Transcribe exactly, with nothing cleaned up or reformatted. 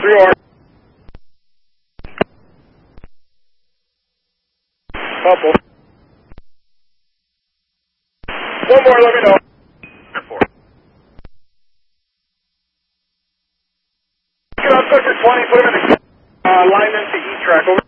three R. Couple. One more, let me know. Four. Get up good for twenty, put him in the uh, line into E-track. Over.